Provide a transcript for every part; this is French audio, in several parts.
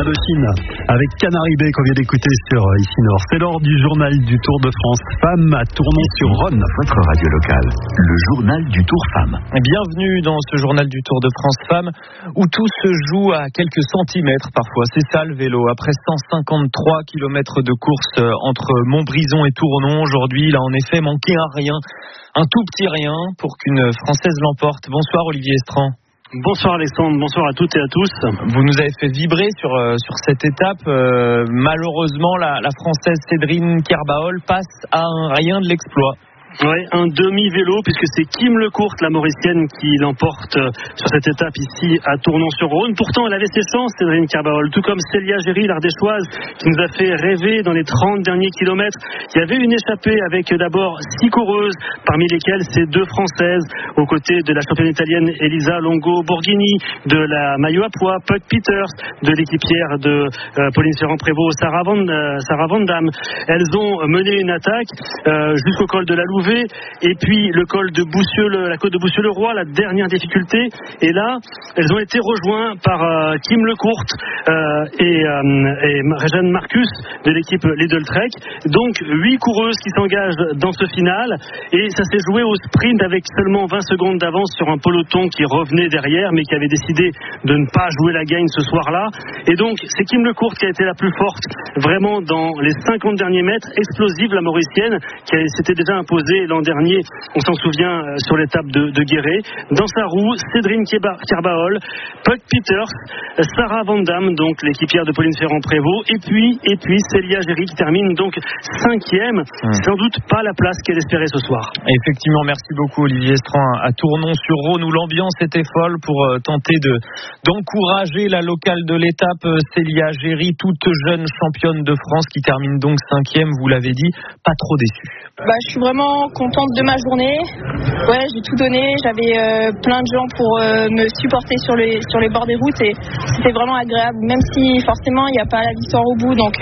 Indochine avec Canary Bay qu'on vient d'écouter sur ici Nord. C'est l'heure du journal du Tour de France Femmes à Tournon-sur-Rhône. Votre radio locale, le journal du Tour Femmes. Bienvenue dans ce journal du Tour de France Femmes où tout se joue à quelques centimètres parfois. C'est ça le vélo. Après 153 km de course entre Montbrison et Tournon, aujourd'hui il a en effet manqué un rien, un tout petit rien pour qu'une Française l'emporte. Bonsoir Olivier Estran. Bonsoir Alexandre, bonsoir à toutes et à tous. Vous nous avez fait vibrer sur cette étape. Malheureusement, la Française Sédrine Kerbaol passe à un rien de l'exploit. Oui, un demi-vélo, puisque c'est Kim Lecourt, la Mauricienne, qui l'emporte sur cette étape ici à Tournon-sur-Rhône. Pourtant, elle avait ses chances, Sédrine Kerbaol, tout comme Célia Géry, l'Ardéchoise, qui nous a fait rêver dans les 30 derniers kilomètres. Il y avait une échappée avec d'abord 6 coureuses, parmi lesquelles ces 2 Françaises, aux côtés de la championne italienne Elisa Longo-Borghini, de la maillot à pois Puck Peters, de l'équipière de Pauline Ferrand-Prévot, Sarah Van Damme. Elles ont mené une attaque jusqu'au col de la Louve, et puis le col de la côte de Boussieu-le-Roi, la dernière difficulté. Et là, elles ont été rejointes par Kim Lecourt et Jeanne Marcus de l'équipe Lidl Trek. Donc 8 coureuses qui s'engagent dans ce final, et ça s'est joué au sprint avec seulement 20 secondes d'avance sur un peloton qui revenait derrière, mais qui avait décidé de ne pas jouer la gagne ce soir-là. Et donc c'est Kim Lecourt qui a été la plus forte, vraiment dans les 50 derniers mètres. Explosive, la Mauricienne, qui s'était déjà imposée l'an dernier, on s'en souvient, sur l'étape de Guéret. Dans sa roue, Sédrine Kerbaol, Puck Peters, Sarah Van Damme, donc l'équipière de Pauline Ferrand-Prévôt, et puis Célia Géry qui termine donc 5e. C'est sans doute pas la place qu'elle espérait ce soir. Effectivement, merci beaucoup Olivier Estran à Tournon-sur-Rhône où l'ambiance était folle pour tenter d'encourager la locale de l'étape, Célia Géry, toute jeune championne de France qui termine donc 5e, vous l'avez dit, pas trop déçue. Je suis vraiment contente de ma journée. Ouais, j'ai tout donné. J'avais plein de gens pour me supporter sur les bords des routes, et c'était vraiment agréable. Même si forcément il n'y a pas la victoire au bout, donc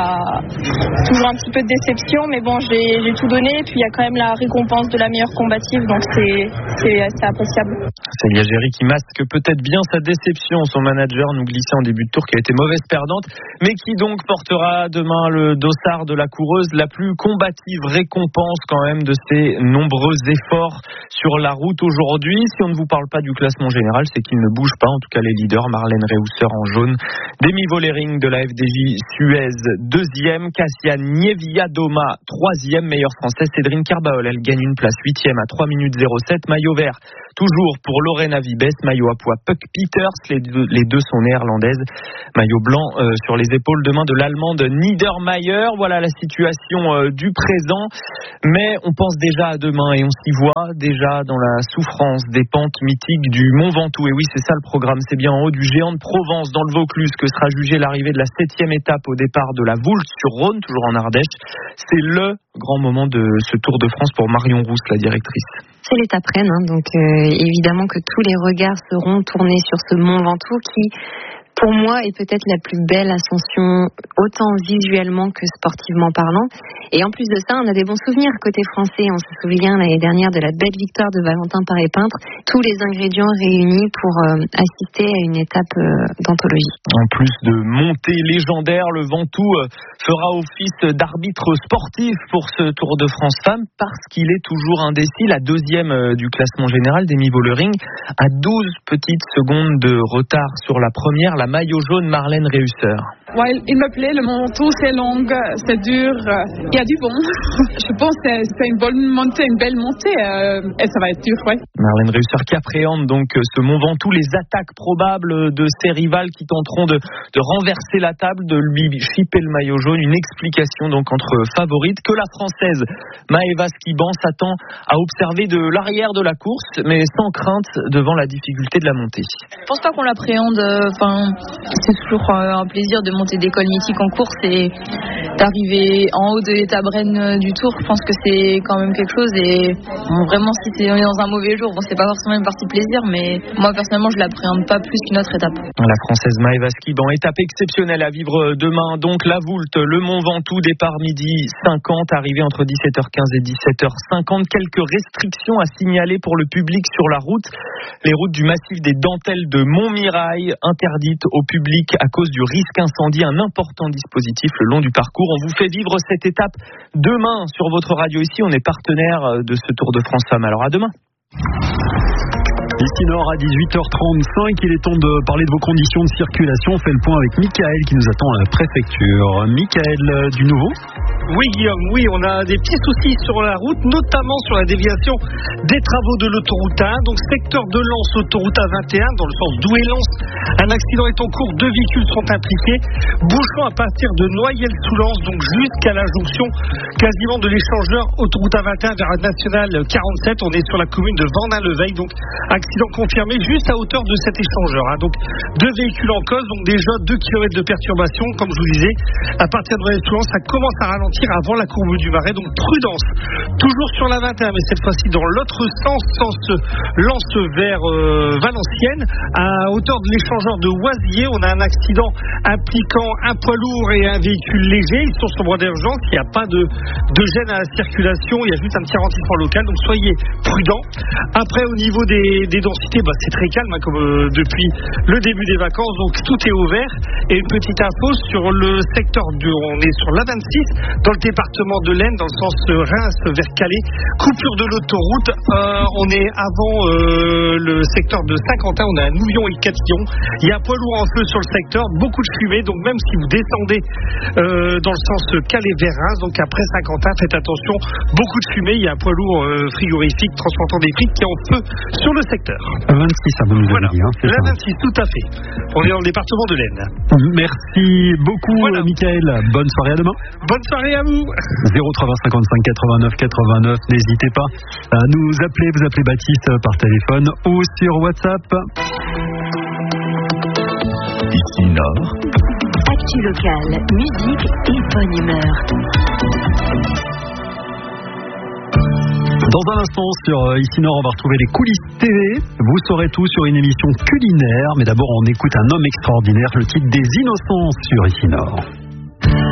toujours un petit peu de déception. Mais bon, j'ai tout donné. Puis il y a quand même la récompense de la meilleure combative, donc c'est assez appréciable. Célia Géry qui masque peut-être bien sa déception. Son manager nous glissait en début de tour qu'elle était mauvaise perdante, mais qui donc portera demain le dossard de la coureuse la plus combative. Récompense quand même de ses nombreux efforts sur la route aujourd'hui. Si on ne vous parle pas du classement général, c'est qu'il ne bouge pas. En tout cas, les leaders, Marlène Reusser en jaune, Demi Vollering de la FDJ Suez 2e, Cassia Nieviadoma 3e, meilleure française, Sédrine Kerbaol, elle gagne une place 8e à 3 minutes 07, maillot vert toujours pour Lorena Vibes, maillot à pois Puck Peters, les deux sont néerlandaises, maillot blanc sur les épaules demain de l'allemande Niedermayer. Voilà la situation du présent, mais on pense déjà à demain et on s'y voit déjà dans la souffrance des pentes mythiques du Mont Ventoux. Et oui, c'est ça le programme, c'est bien en haut du géant de Provence dans le Vaucluse que sera jugée l'arrivée de la 7e étape au départ de la Voulte sur Rhône, toujours en Ardèche. C'est le grand moment de ce Tour de France pour Marion Rousse, la directrice. C'est l'étape reine, donc évidemment que tous les regards seront tournés sur ce Mont Ventoux qui, pour moi, est peut-être la plus belle ascension, autant visuellement que sportivement parlant. Et en plus de ça, on a des bons souvenirs côté français. On se souvient l'année dernière de la belle victoire de Valentin Paré-Peintre. Tous les ingrédients réunis pour assister à une étape d'anthologie. En plus de montée légendaire, le Ventoux fera office d'arbitre sportif pour ce Tour de France Femmes parce qu'il est toujours indécis. La 2e du classement général, Demi Vollering, à 12 petites secondes de retard sur la première, la maillot jaune Marlène Reusser. Ouais, il me plaît, le Mont Ventoux, c'est long, c'est dur, il y a du bon. Je pense que c'est une bonne montée, une belle montée, et ça va être dur, ouais. Marlène Reusser qui appréhende donc ce Mont Ventoux, les attaques probables de ses rivales qui tenteront de renverser la table, de lui chipper le maillot jaune. Une explication donc entre favorites que la Française Maëva Skiban s'attend à observer de l'arrière de la course, mais sans crainte devant la difficulté de la montée. Je pense pas qu'on l'appréhende, c'est toujours un plaisir de montée d'école mythique en course et d'arriver en haut de l'étape reine du Tour, je pense que c'est quand même quelque chose. Et bon, vraiment, si on est dans un mauvais jour, bon, c'est pas forcément une partie plaisir, mais moi personnellement, je l'appréhende pas plus qu'une autre étape. La Française Maëva Skibant, étape exceptionnelle à vivre demain. Donc la Voulte, le Mont Ventoux, départ midi 50, arrivée entre 17h15 et 17h50. Quelques restrictions à signaler pour le public sur la route. Les routes du massif des Dentelles de Montmirail interdites au public à cause du risque incendie. Un important dispositif le long du parcours. On vous fait vivre cette étape demain sur votre radio ici. On est partenaire de ce Tour de France Femmes. Alors à demain. Ici Nord à 18h35, il est temps de parler de vos conditions de circulation. On fait le point avec Michael qui nous attend à la préfecture. Michael, du nouveau ? Oui Guillaume, oui, on a des petits soucis sur la route, notamment sur la déviation des travaux de l'autoroute A1, donc secteur de Lens, autoroute A21, dans le sens Douai-Lens. Un accident est en cours, 2 véhicules sont impliqués. Bouchon à partir de Noyelles-sous-Lens, donc jusqu'à la jonction quasiment de l'échangeur autoroute A21 vers la nationale 47. On est sur la commune de Vendin-le-Veil, donc accident confirmé juste à hauteur de cet échangeur. Donc 2 véhicules en cause, donc déjà 2 km de perturbation, comme je vous disais. À partir de Noyelles-sous-Lens, ça commence à ralentir avant la courbe du Marais, donc prudence. Toujours sur la 21, mais cette fois-ci dans l'autre sens Lens vers Valenciennes, à hauteur de l'échangeur de Oisier. On a un accident impliquant un poids lourd et un véhicule léger. Ils sont sur voie d'urgence, il n'y a pas de gêne à la circulation, il y a juste un petit ralentissement local, donc soyez prudents. Après, au niveau des densités, c'est très calme, comme depuis le début des vacances, donc tout est ouvert. Et une petite info sur le secteur on est sur l'A26 dans le département de l'Aisne, dans le sens Reims vers Calais, coupure de l'autoroute. On est avant le secteur de Saint-Quentin, on a un Nouillon et Catillon. Il y a un poids lourd en feu sur le secteur, beaucoup de fumée, donc même si vous descendez dans le sens Calais vers Reims, donc après Saint-Quentin, faites attention, beaucoup de fumée. Il y a un poids lourd frigorifique transportant des frites qui est en feu sur le secteur. 26, ça vous nous avez dit. La 26, tout à fait. On est dans le département de l'Aisne. Merci beaucoup, Michael. Bonne soirée, à demain. Bonne soirée à vous. 03 55 89 89. N'hésitez pas à nous appeler. Vous appelez Baptiste par téléphone ou sur WhatsApp. Ici Nord. Actu locale, musique et bonne humeur. Dans un instant, sur Ici Nord, on va retrouver les coulisses TV. Vous saurez tout sur une émission culinaire. Mais d'abord, on écoute un homme extraordinaire, le titre des Innocents sur Ici Nord.